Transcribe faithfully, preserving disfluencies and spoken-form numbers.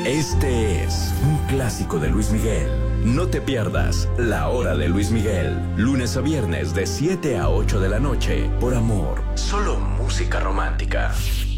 Este es un clásico de Luis Miguel. No te pierdas La Hora de Luis Miguel, lunes a viernes de siete a ocho de la noche, por Amor. Solo música romántica.